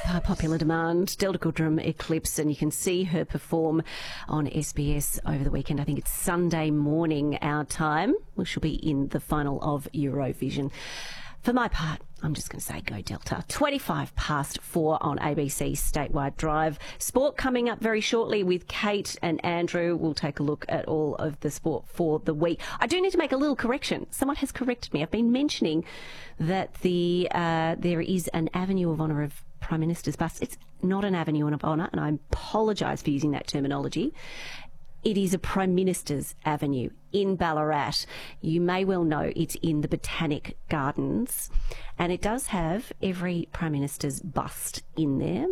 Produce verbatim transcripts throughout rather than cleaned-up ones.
By popular demand, Delta Goodrem Eclipse, and you can see her perform on S B S over the weekend. I think it's Sunday morning our time. We shall be in the final of Eurovision. For my part, I'm just going to say go Delta. twenty-five past four on A B C Statewide Drive. Sport coming up very shortly with Kate and Andrew. We'll take a look at all of the sport for the week. I do need to make a little correction. Someone has corrected me. I've been mentioning that the uh, there is an Avenue of Honour of Prime Minister's bust. It's not an Avenue of Honour, and I apologise for using that terminology. It is a Prime Minister's Avenue in Ballarat. You may well know it's in the Botanic Gardens, and it does have every Prime Minister's bust in there.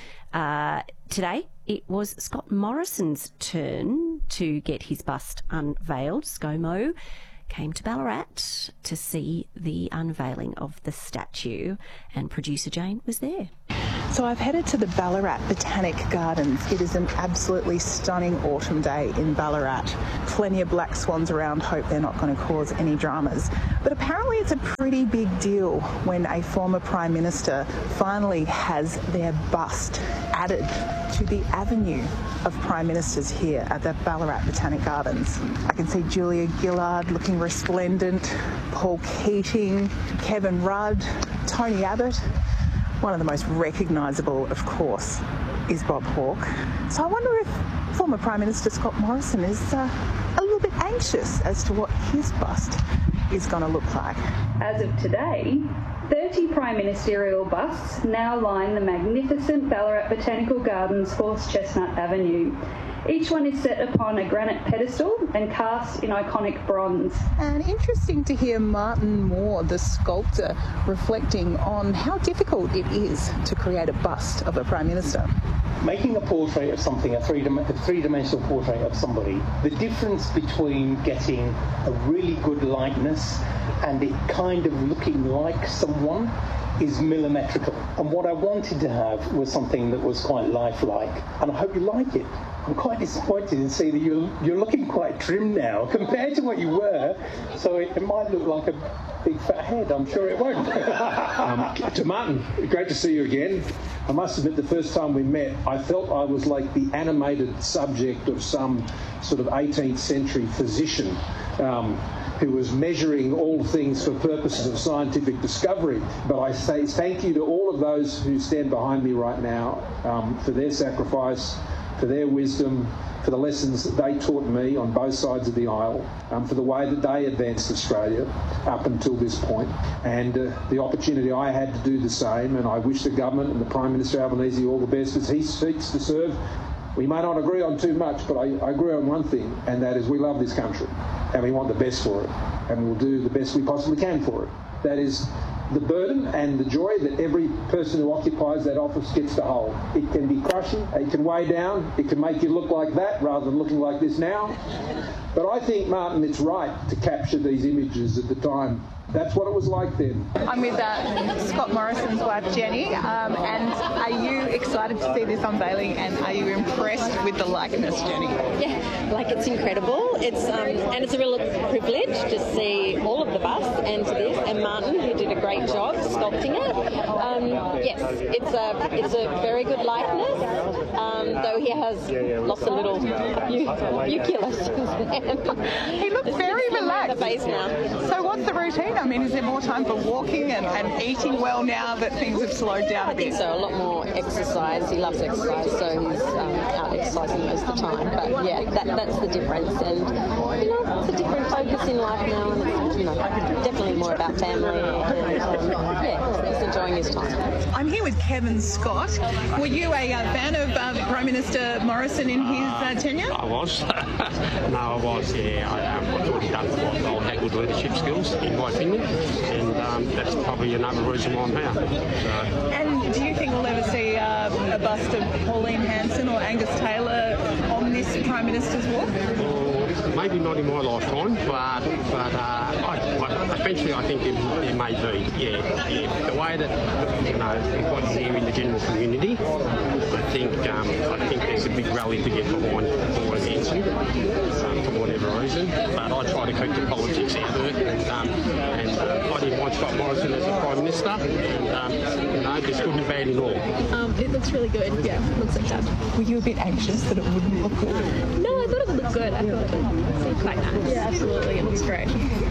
Uh, today, it was Scott Morrison's turn to get his bust unveiled. ScoMo came to Ballarat to see the unveiling of the statue, and producer Jane was there. So I've headed to the Ballarat Botanic Gardens. It is an absolutely stunning autumn day in Ballarat. Plenty of black swans around. Hope they're not going to cause any dramas. But apparently it's a pretty big deal when a former Prime Minister finally has their bust added to the avenue of Prime Ministers here at the Ballarat Botanic Gardens. I can see Julia Gillard looking resplendent, Paul Keating, Kevin Rudd, Tony Abbott. One of the most recognisable, of course, is Bob Hawke. So I wonder if former Prime Minister Scott Morrison is uh, a little bit anxious as to what his bust is going to look like. As of today, thirty prime ministerial busts now line the magnificent Ballarat Botanical Gardens Horse Chestnut Avenue. Each one is set upon a granite pedestal and cast in iconic bronze. And interesting to hear Martin Moore, the sculptor, reflecting on how difficult it is to create a bust of a Prime Minister. Making a portrait of something, a, three, a three-dimensional portrait of somebody, the difference between getting a really good likeness and it kind of looking like someone is millimetrical. And what I wanted to have was something that was quite lifelike, and I hope you like it. I'm quite disappointed to see that you're, you're looking quite trim now compared to what you were, so it, it might look like a big fat head. I'm sure it won't. um, to Martin, great to see you again. I must admit, the first time we met, I felt I was like the animated subject of some sort of eighteenth century physician um, who was measuring all things for purposes of scientific discovery. But I say thank you to all of those who stand behind me right now um, for their sacrifice, for their wisdom, for the lessons that they taught me on both sides of the aisle, um, for the way that they advanced Australia up until this point, and uh, the opportunity I had to do the same. And I wish the government and the Prime Minister Albanese all the best as he seeks to serve. We may not agree on too much, but I, I agree on one thing, and that is we love this country and we want the best for it, and we'll do the best we possibly can for it. That is the burden and the joy that every person who occupies that office gets to hold. It can be crushing, it can weigh down, it can make you look like that rather than looking like this now. But I think, Martin, it's right to capture these images at the time. That's what it was like then. I'm with uh, Scott Morrison's wife, Jenny, um, and are you excited to see this unveiling, and are you impressed with the likeness, Jenny? Yeah, like it's incredible. It's um, and it's a real privilege to see all of the bust and to this, and Martin, who did a great job sculpting it. Um, yes, it's a it's a very good likeness, um, though he has lost a little few kilos. He looks very relaxed. The face now. So what's the routine? I mean, is there more time for walking and, and eating well now that things have slowed down a I bit? think so. A lot more exercise. He loves exercise, so he's um, out exercising most of the time. But yeah, that, that's the difference. And you know, it's a different focus in life now, and it's, you know, definitely more about family. And um, yeah, he's enjoying his time. I'm here with Kevin Scott. Were you a uh, fan of uh, Prime Minister Morrison in his uh, tenure? I was. no, I was. Yeah, I, um, I thought he'd done what had good leadership skills, in my opinion, and um, that's probably another reason why I'm here. So. And do you think we'll ever see uh, a bust of Pauline Hanson or Angus Taylor on this Prime Minister's walk? Well, maybe not in my lifetime, but but uh, I, I, eventually I think there, there may be. Yeah, yeah. The way that you know we've got here in the general community, I think um, I think there's a big rally to get behind Pauline Hanson um, for whatever reason. But I try to keep the politics out of it, and, um, and uh, I didn't want Scott Morrison as the Prime Minister. And, um, you know, know, just good and bad and all. Um, it looks really good. Yeah, it looks like that. Were you a bit anxious that it wouldn't look good? No, I thought it would look good. I thought it looked quite nice. Yeah, absolutely. It looks great.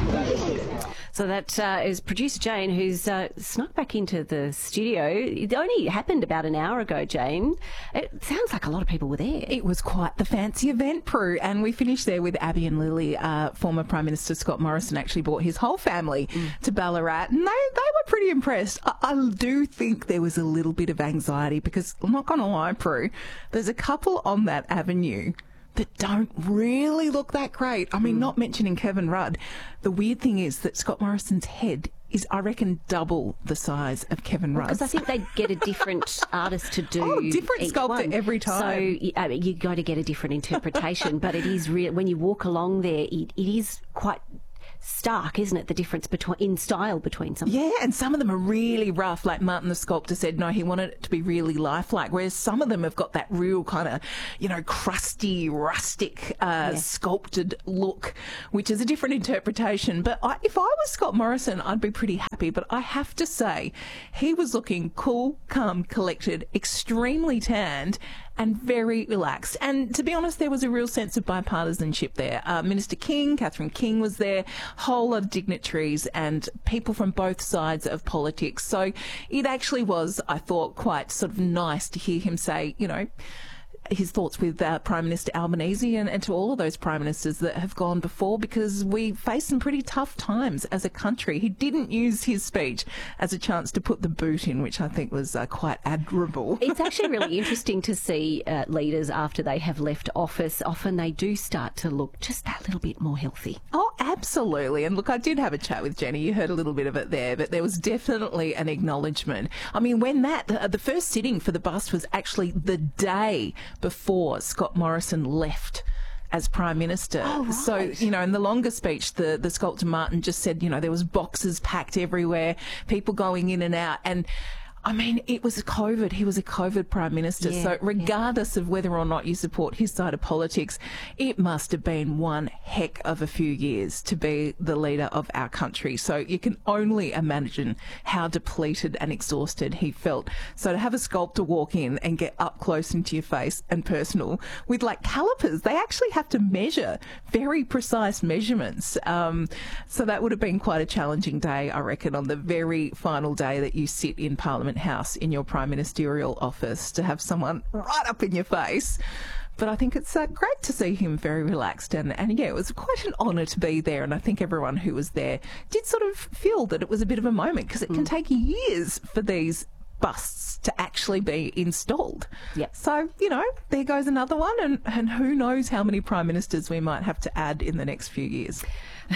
So that uh, is producer Jane, who's uh, snuck back into the studio. It only happened about an hour ago, Jane. It sounds like a lot of people were there. It was quite the fancy event, Prue, and we finished there with Abby and Lily. Uh, former Prime Minister Scott Morrison actually brought his whole family mm. to Ballarat, and they, they were pretty impressed. I, I do think there was a little bit of anxiety because, I'm not going to lie, Prue, there's a couple on that avenue that don't really look that great. I mean, mm. not mentioning Kevin Rudd. The weird thing is that Scott Morrison's head is, I reckon, double the size of Kevin Rudd's. Because I think they get a different artist to do oh, different each sculptor one. every time. So uh, you got to get a different interpretation. But it is real when you walk along there. It, it is quite stark, isn't it, the difference between in style between some. Yeah, and some of them are really rough. Like Martin the sculptor said, no, he wanted it to be really lifelike, whereas some of them have got that real kind of, you know, crusty, rustic, uh, yeah. sculpted look, which is a different interpretation. But I, if I was Scott Morrison, I'd be pretty happy. But I have to say, he was looking cool, calm, collected, extremely tanned, and very relaxed. And to be honest, there was a real sense of bipartisanship there. Uh, Minister King, Catherine King was there, whole lot of dignitaries and people from both sides of politics. So it actually was, I thought, quite sort of nice to hear him say, you know, his thoughts with uh, Prime Minister Albanese and, and to all of those Prime Ministers that have gone before, because we face some pretty tough times as a country. He didn't use his speech as a chance to put the boot in, which I think was uh, quite admirable. It's actually really interesting to see uh, leaders after they have left office. Often they do start to look just that little bit more healthy. Oh, absolutely. And look, I did have a chat with Jenny. You heard a little bit of it there, but there was definitely an acknowledgement. I mean, when that, the, the first sitting for the bust was actually the day before Scott Morrison left as Prime Minister. Oh, right. So, you know, in the longer speech, the, the sculptor Martin just said, you know, there was boxes packed everywhere, people going in and out. And I mean, it was COVID. He was a COVID Prime Minister. Yeah, so regardless yeah. of whether or not you support his side of politics, it must have been one heck of a few years to be the leader of our country. So you can only imagine how depleted and exhausted he felt. So to have a sculptor walk in and get up close into your face and personal with like calipers, they actually have to measure very precise measurements. Um, so that would have been quite a challenging day, I reckon, on the very final day that you sit in Parliament House in your prime ministerial office, to have someone right up in your face. But I think it's uh, great to see him very relaxed, and, and yeah, it was quite an honour to be there, and I think everyone who was there did sort of feel that it was a bit of a moment, because it mm. can take years for these busts to actually be installed. Yep. So, you know, there goes another one, and, and who knows how many prime ministers we might have to add in the next few years.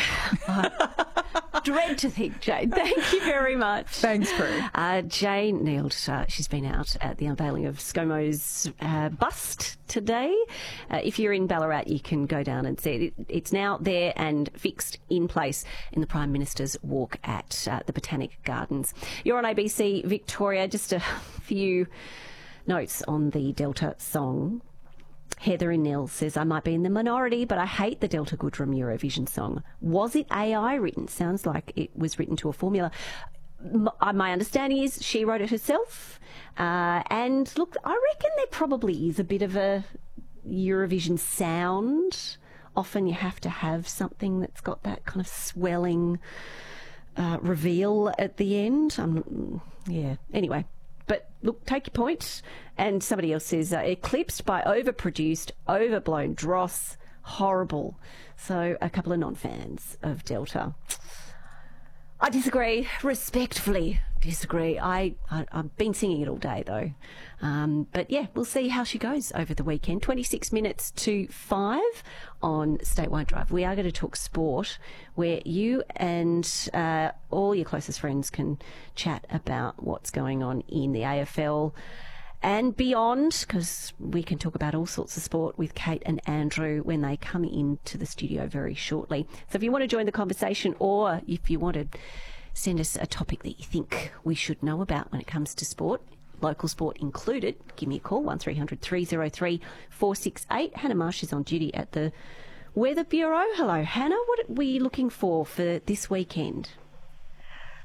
Dread to think, Jane. Thank you very much. Thanks, Prue. Uh, Jane Neild, uh, she's been out at the unveiling of ScoMo's uh, bust today. Uh, if you're in Ballarat, you can go down and see it. It's now there and fixed in place in the Prime Minister's walk at uh, the Botanic Gardens. You're on A B C Victoria. Just a few notes on the Delta song. Heather in Nell says, I might be in the minority, but I hate the Delta Goodrem Eurovision song. Was it A I written? Sounds like it was written to a formula. My understanding is she wrote it herself. Uh, and look, I reckon there probably is a bit of a Eurovision sound. Often you have to have something that's got that kind of swelling uh, reveal at the end. Um, yeah, anyway. But look, take your point. And somebody else says, uh, eclipsed by overproduced, overblown dross. Horrible. So a couple of non-fans of Delta. I disagree. Respectfully disagree. I, I, I've been singing it all day, though. Um, but, yeah, we'll see how she goes over the weekend. twenty-six minutes to five on Statewide Drive. We are going to talk sport, where you and uh, all your closest friends can chat about what's going on in the A F L and beyond, because we can talk about all sorts of sport with Kate and Andrew when they come into the studio very shortly. So if you want to join the conversation, or if you want to send us a topic that you think we should know about when it comes to sport, local sport included, give me a call, one three hundred three oh three four six eight. Hannah Marsh is on duty at the Weather Bureau. Hello, Hannah. What are we looking for for this weekend?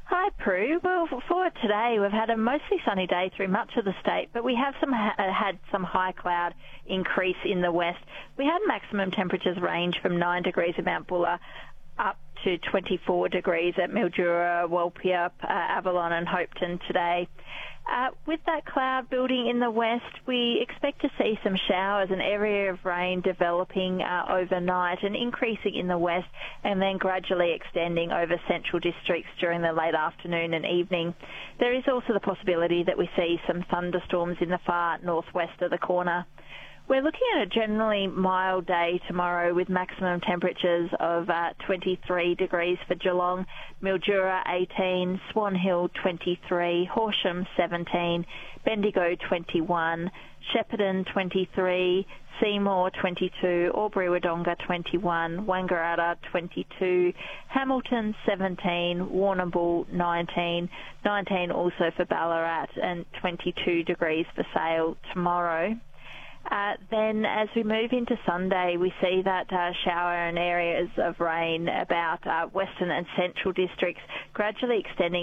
Hi, Prue. Well, for today, we've had a mostly sunny day through much of the state, but we have some ha- had some high cloud increase in the west. We had maximum temperatures range from nine degrees at Mount Buller up to twenty-four degrees at Mildura, Walpia, uh, Avalon and Hopeton today. Uh, with that cloud building in the west, we expect to see some showers, an area of rain developing uh, overnight and increasing in the west and then gradually extending over central districts during the late afternoon and evening. There is also the possibility that we see some thunderstorms in the far northwest of the corner. We're looking at a generally mild day tomorrow with maximum temperatures of uh, twenty-three degrees for Geelong, Mildura eighteen, Swan Hill twenty-three, Horsham seventeen, Bendigo twenty-one, Shepparton twenty-three, Seymour twenty-two, Albury-Wodonga twenty-one, Wangaratta twenty-two, Hamilton seventeen, Warrnambool nineteen, nineteen also for Ballarat and twenty-two degrees for Sale tomorrow. Uh, then as we move into Sunday, we see that uh, shower and areas of rain about uh, western and central districts gradually extending